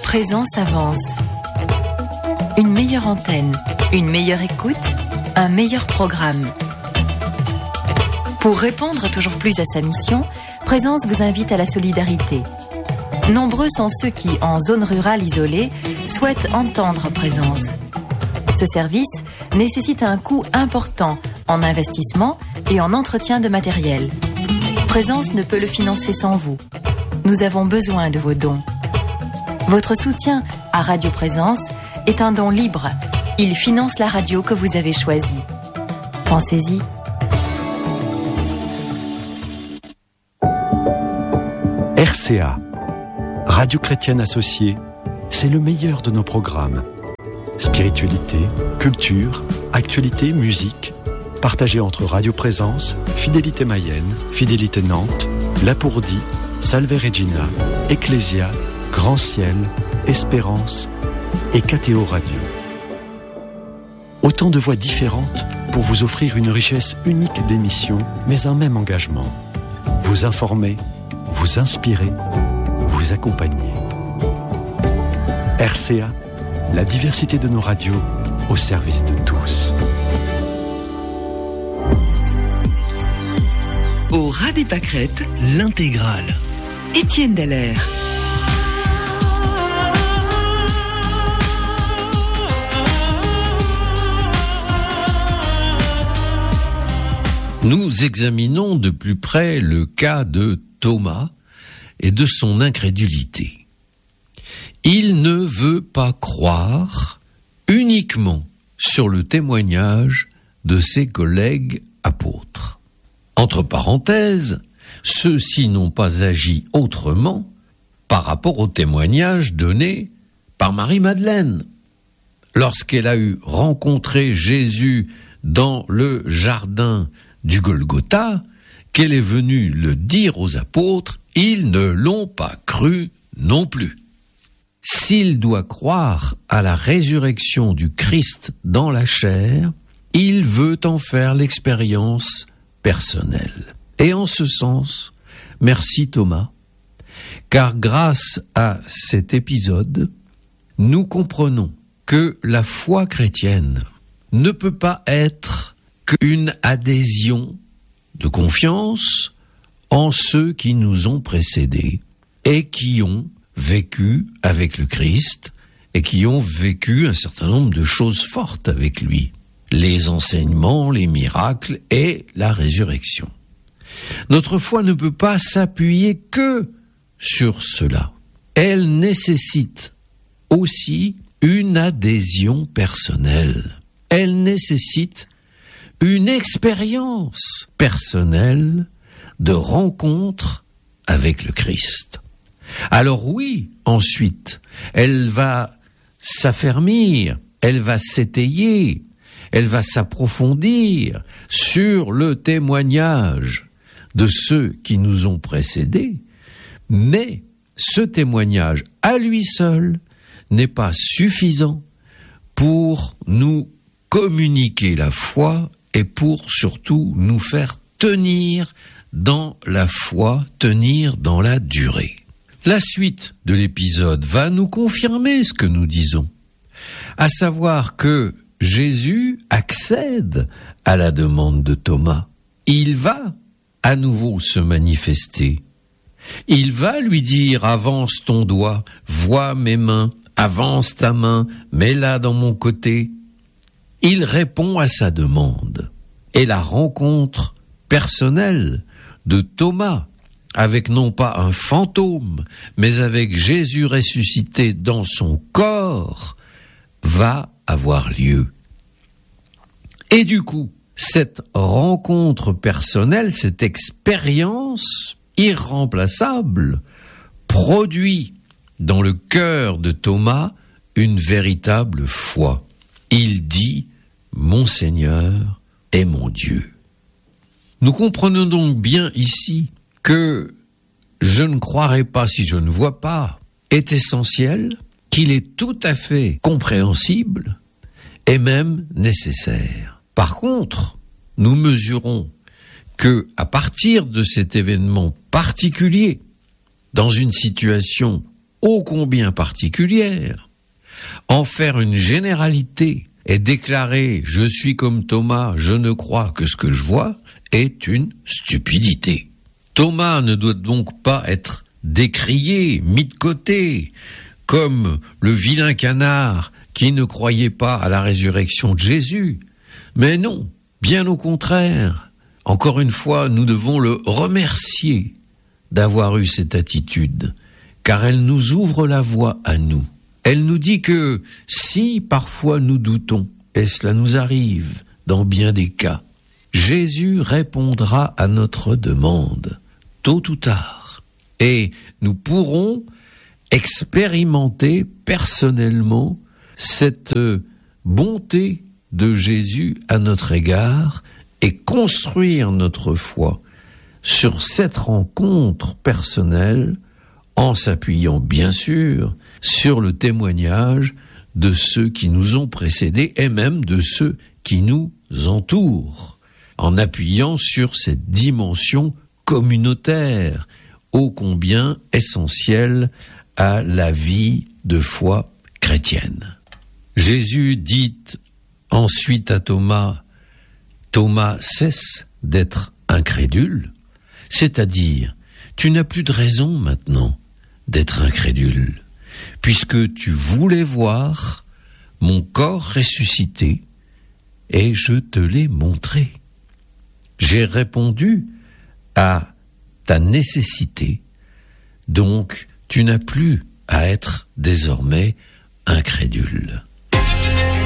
Présence avance. Une meilleure antenne, une meilleure écoute, un meilleur programme. Pour répondre toujours plus à sa mission, Présence vous invite à la solidarité. Nombreux sont ceux qui, en zone rurale isolée, souhaitent entendre Présence. Ce service nécessite un coût important en investissement et en entretien de matériel. Présence ne peut le financer sans vous. Nous avons besoin de vos dons. Votre soutien à Radio Présence est un don libre. Il finance la radio que vous avez choisie. Pensez-y. RCA, Radio Chrétienne Associée, c'est le meilleur de nos programmes. Spiritualité, culture, actualité, musique, partagés entre Radio Présence, Fidélité Mayenne, Fidélité Nantes, Lapourdie, Salve Regina, Ecclésia, Grand Ciel, Espérance et KTO Radio. Autant de voix différentes pour vous offrir une richesse unique d'émissions, mais un même engagement. Vous informer, vous inspirer, vous accompagner. RCA, la diversité de nos radios au service de tous. Au ras des pâquerettes, l'intégrale. Étienne Dallaire. Nous examinons de plus près le cas de Thomas et de son incrédulité. Il ne veut pas croire uniquement sur le témoignage de ses collègues apôtres. Entre parenthèses, ceux-ci n'ont pas agi autrement par rapport au témoignage donné par Marie-Madeleine. Lorsqu'elle a eu rencontré Jésus dans le jardin du Golgotha, qu'elle est venue le dire aux apôtres, ils ne l'ont pas cru non plus. S'il doit croire à la résurrection du Christ dans la chair, il veut en faire l'expérience personnelle. Et en ce sens, merci Thomas, car grâce à cet épisode, nous comprenons que la foi chrétienne ne peut pas être qu'une adhésion de confiance en ceux qui nous ont précédés et qui ont vécu avec le Christ et qui ont vécu un certain nombre de choses fortes avec lui, les enseignements, les miracles et la résurrection. Notre foi ne peut pas s'appuyer que sur cela. Elle nécessite aussi une adhésion personnelle. Elle nécessite une expérience personnelle de rencontre avec le Christ. Alors oui, ensuite, elle va s'affermir, elle va s'étayer, elle va s'approfondir sur le témoignage de ceux qui nous ont précédés, mais ce témoignage à lui seul n'est pas suffisant pour nous communiquer la foi et pour surtout nous faire tenir dans la foi, tenir dans la durée. La suite de l'épisode va nous confirmer ce que nous disons, à savoir que Jésus accède à la demande de Thomas. Il va à nouveau se manifester. Il va lui dire « Avance ton doigt, vois mes mains, avance ta main, mets-la dans mon côté ». Il répond à sa demande. Et la rencontre personnelle de Thomas avec non pas un fantôme, mais avec Jésus ressuscité dans son corps, va avoir lieu. Et du coup, cette rencontre personnelle, cette expérience irremplaçable, produit dans le cœur de Thomas une véritable foi. Il dit « Mon Seigneur est mon Dieu ». Nous comprenons donc bien ici que « je ne croirai pas si je ne vois pas » est essentiel, qu'il est tout à fait compréhensible et même nécessaire. Par contre, nous mesurons que, à partir de cet événement particulier, dans une situation ô combien particulière. En faire une généralité et déclarer « je suis comme Thomas, je ne crois que ce que je vois » est une stupidité. Thomas ne doit donc pas être décrié, mis de côté, comme le vilain canard qui ne croyait pas à la résurrection de Jésus. Mais non, bien au contraire. Encore une fois, nous devons le remercier d'avoir eu cette attitude, car elle nous ouvre la voie à nous. Elle nous dit que si parfois nous doutons, et cela nous arrive dans bien des cas, Jésus répondra à notre demande, tôt ou tard. Et nous pourrons expérimenter personnellement cette bonté de Jésus à notre égard et construire notre foi sur cette rencontre personnelle en s'appuyant bien sûr sur le témoignage de ceux qui nous ont précédés et même de ceux qui nous entourent, en appuyant sur cette dimension communautaire ô combien essentielle à la vie de foi chrétienne. Jésus dit ensuite à Thomas, « Thomas, cesse d'être incrédule », c'est-à-dire, tu n'as plus de raison maintenant d'être incrédule, puisque tu voulais voir mon corps ressuscité et je te l'ai montré. J'ai répondu à ta nécessité, donc tu n'as plus à être désormais incrédule.